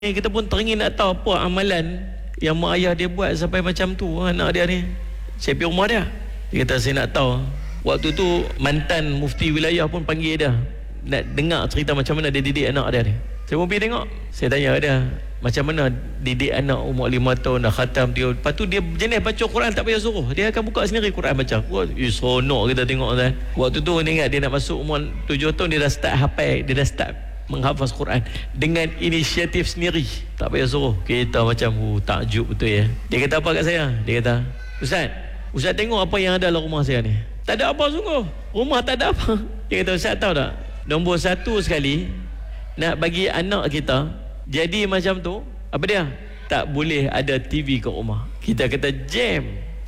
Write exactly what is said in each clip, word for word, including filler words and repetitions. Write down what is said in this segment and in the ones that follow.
Kita pun teringin nak tahu apa amalan yang mak ayah dia buat sampai macam tu anak dia ni. Saya pergi rumah dia. Dia kata saya nak tahu. Waktu tu mantan mufti wilayah pun panggil dia. Nak dengar cerita macam mana dia didik anak dia ni. Saya pun pergi tengok. Saya tanya dia, macam mana didik anak umur lima tahun dah khatam dia. Lepas tu dia jenis baca Quran tak payah suruh. Dia akan buka sendiri Quran baca. Wah, seronok kita tengok kan. Waktu tu dia ingat dia nak masuk umur tujuh tahun dia dah start hafal, dia dah start menghafaz Quran dengan inisiatif sendiri, tak payah suruh. Kita macam uh, takjub betul ya. Dia kata apa kat saya? Dia kata, Ustaz, Ustaz tengok apa yang ada dalam rumah saya ni. Tak ada apa sungguh. Rumah tak ada apa. Dia kata, Ustaz tahu tak? Nombor satu sekali nak bagi anak kita jadi macam tu, apa dia? Tak boleh ada T V kat rumah. Kita kata jam.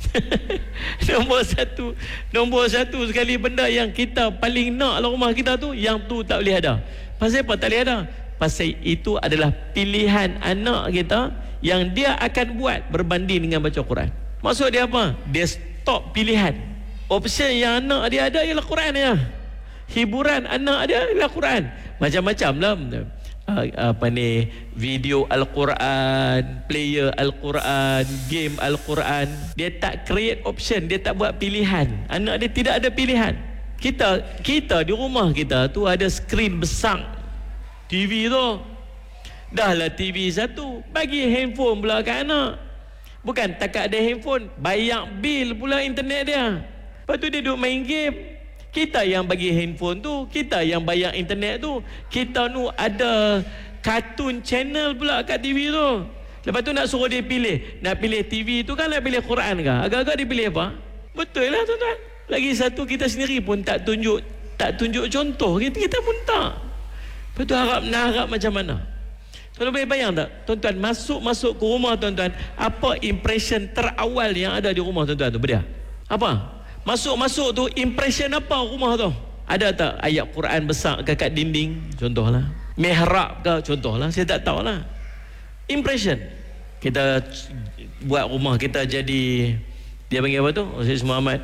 Nombor satu Nombor satu sekali benda yang kita paling nak dalam rumah kita tu, yang tu tak boleh ada. Pasal apa tak boleh ada? Pasal itu adalah pilihan anak kita yang dia akan buat berbanding dengan baca Quran. Maksud dia apa? Dia stop pilihan. Option yang anak dia ada ialah Quran ya. Hiburan anak dia ialah Quran. Macam-macam lah. Uh, apa ni, video Al-Quran, player Al-Quran, game Al-Quran. Dia tak create option, dia tak buat pilihan. Anak dia tidak ada pilihan. Kita kita di rumah kita tu ada skrin besar T V tu. Dah lah T V satu, bagi handphone pula kat anak. Bukan takat ada handphone, bayar bil pula internet dia. Lepas tu dia duduk main game. Kita yang bagi handphone tu, kita yang bayar internet tu, kita nu ada kartun channel pula kat T V tu. Lepas tu nak suruh dia pilih. Nak pilih T V tu kan, nak pilih Quran ke? Agak-agak dia pilih apa? Betul lah tuan-tuan. Lagi satu, kita sendiri pun tak tunjuk tak tunjuk contoh. Kita, kita pun tak. Lepas tu harap nak harap macam mana? Tuan-tuan boleh bayang tak? Tuan-tuan masuk-masuk ke rumah tuan-tuan, apa impression terawal yang ada di rumah tuan-tuan tu? Berdia? Apa? Masuk-masuk tu impression apa rumah tu? Ada tak ayat Quran besar kat dinding? Contohlah. Mihrab ke? Contohlah. Saya tak tahulah. Impression. Kita buat rumah kita jadi, dia panggil apa tu? Saya Muhammad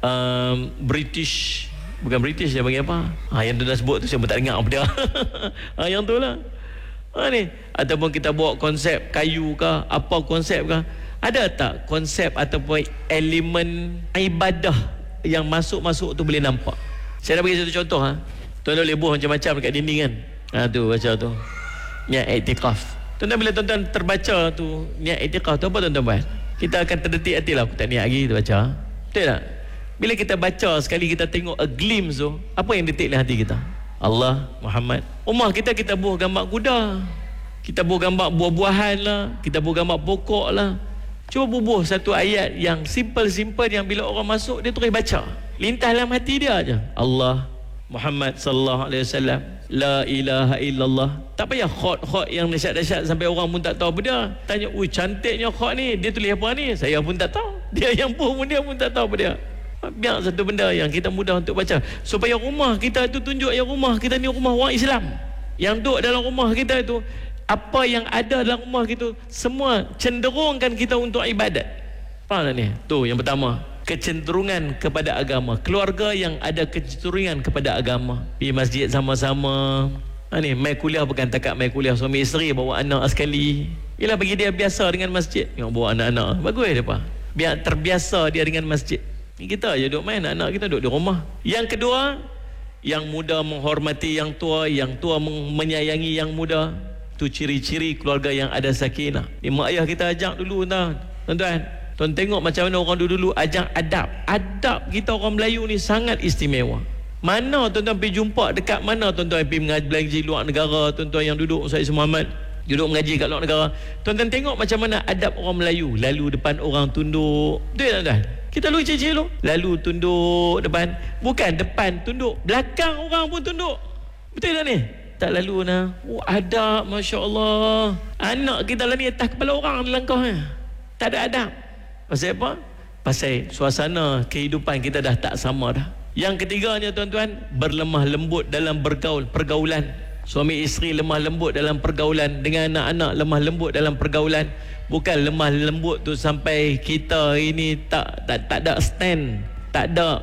um, British. Bukan British, dia panggil apa? Ha, yang tu dah sebut tu saya pun tak dengar apa dia. Ha, yang tu lah. Ha, ni. Ataupun kita bawa konsep kayu ke, apa konsep ke? Ada tak konsep ataupun elemen ibadah yang masuk-masuk tu boleh nampak? Saya nak bagi satu contoh ha. Tuan-tuan boleh buah macam-macam dekat dinding kan. Ha tu baca tu. Niat iktikaf. Tuan-tuan bila tuan-tuan terbaca tu niat iktikaf tu, apa tuan-tuan buat? Kita akan terdetik hati lah, aku tak niat lagi tu baca. Betul tak? Bila kita baca sekali, kita tengok a glimpse tu, apa yang detik dalam hati kita? Allah, Muhammad. Rumah kita, kita buah gambar kuda, kita buah gambar buah-buahan lah, kita buah gambar pokok lah. Cuba bubuh satu ayat yang simple-simple, yang bila orang masuk dia terus baca, lintas dalam hati dia aja. Allah, Muhammad sallallahu alaihi wasallam, la ilaha illallah. Tak payah khot-khot yang dahsyat-dahsyat sampai orang pun tak tahu apa dia. Tanya, ui cantiknya khot ni, dia tulis apa ni? Saya pun tak tahu. Dia yang buh pun dia pun tak tahu apa dia. Biar satu benda yang kita mudah untuk baca, supaya rumah kita tu tunjuk yang rumah kita ni rumah orang Islam. Yang duduk dalam rumah kita itu, apa yang ada dalam rumah kita semua cenderungkan kita untuk ibadat. Faham tak ni? Tu yang pertama, kecenderungan kepada agama. Keluarga yang ada kecenderungan kepada agama, pergi masjid sama-sama. Ha ni, mai kuliah bukan takat mai kuliah suami isteri, bawa anak sekali. Ialah bagi dia biasa dengan masjid. Tengok bawa anak-anak, bagus dia apa? Biar terbiasa dia dengan masjid. Ni kita je duduk main, anak kita duduk di rumah. Yang kedua, yang muda menghormati yang tua, yang tua menyayangi yang muda. Tu ciri-ciri keluarga yang ada sakinah. Ni mak ayah kita ajak dulu tau, tuan-tuan. Tuan tengok macam mana orang dulu-dulu ajak adab. Adab kita orang Melayu ni sangat istimewa. Mana tuan-tuan pergi jumpa, dekat mana tuan-tuan pergi mengaji luar negara, tuan-tuan yang duduk saya Muhammad duduk mengaji kat luar negara, tuan-tuan tengok macam mana adab orang Melayu. Lalu depan orang tunduk. Betul tak tuan? Kita lu cicil lu. Lalu tunduk depan. Bukan depan tunduk, belakang orang pun tunduk. Betul tak ni? Tak lalu nah. Oh, adab, Masya Allah. Anak kita lah ni atas kepala orang langkah ni. Tak ada adab. Pasal apa? Pasal suasana kehidupan kita dah tak sama dah. Yang ketiganya tuan-tuan, berlemah lembut dalam bergaul, pergaulan. Suami isteri lemah lembut dalam pergaulan, dengan anak-anak lemah lembut dalam pergaulan. Bukan lemah lembut tu sampai kita ini tak tak, tak ada stand, tak ada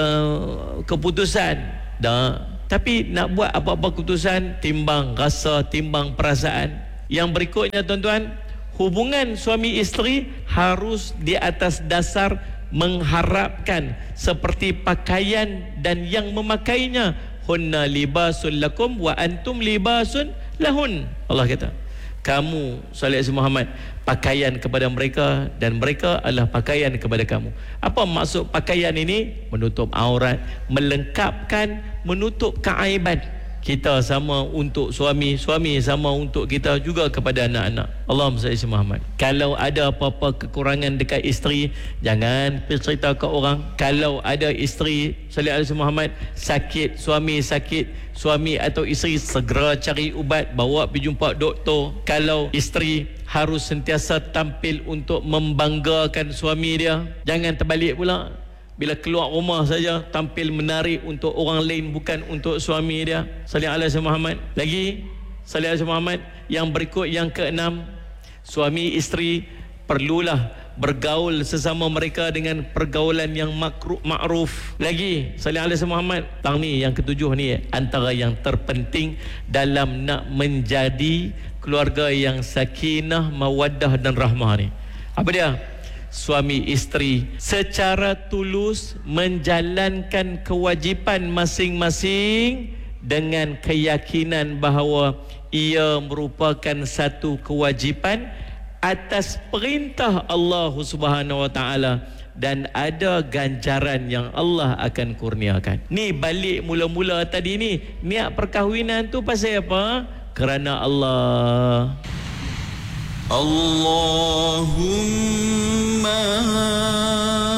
uh, keputusan. Dah. Tapi nak buat apa-apa keputusan, timbang rasa, timbang perasaan. Yang berikutnya tuan-tuan, hubungan suami isteri harus di atas dasar mengharapkan, seperti pakaian dan yang memakainya. Hunna libasun lakum wa antum libasun lahun. Allah kata, kamu sallallahu alaihi Muhammad pakaian kepada mereka dan mereka adalah pakaian kepada kamu. Apa maksud pakaian ini? Menutup aurat, melengkapkan, menutup keaiban. Kita sama untuk suami, suami sama untuk kita juga kepada anak-anak. Allahumma salli ala Muhammad. Kalau ada apa-apa kekurangan dekat isteri, jangan cerita ke orang. Kalau ada isteri sallallahu alaihi Muhammad sakit, suami sakit, suami atau isteri segera cari ubat, bawa pergi jumpa doktor. Kalau isteri harus sentiasa tampil untuk membanggakan suami dia, jangan terbalik pula. Bila keluar rumah saja tampil menarik untuk orang lain, bukan untuk suami dia. Sallallahu alaihi Muhammad. Lagi sallallahu alaihi Muhammad. Yang berikut, yang keenam, suami isteri perlulah bergaul sesama mereka dengan pergaulan yang makruh ma'ruf. Lagi sallallahu alaihi Muhammad. Tang ni yang ketujuh ni, antara yang terpenting dalam nak menjadi keluarga yang sakinah, mawaddah dan rahmah ni. Apa dia? Suami isteri secara tulus menjalankan kewajipan masing-masing dengan keyakinan bahawa ia merupakan satu kewajipan atas perintah Allah Subhanahu Wa Taala dan ada ganjaran yang Allah akan kurniakan. Ni balik mula-mula tadi ni, niat perkahwinan tu pasal apa? Kerana Allah. Allahumma